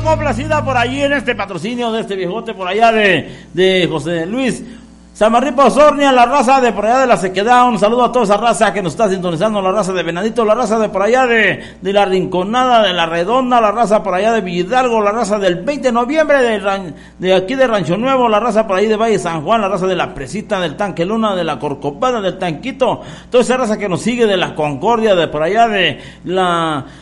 complacida por allí en este patrocinio de este viejote por allá de José Luis Samarripa Osornia, la raza de por allá de la Sequedad. Un saludo a toda esa raza que nos está sintonizando, la raza de Venadito, la raza de por allá de la Rinconada, de la Redonda, la raza por allá de Villhidalgo, la raza del 20 de noviembre de aquí de Rancho Nuevo, la raza por ahí de Valle San Juan, la raza de la Presita, del Tanque Luna, de la Corcovada, del Tanquito, toda esa raza que nos sigue de la Concordia, de por allá de la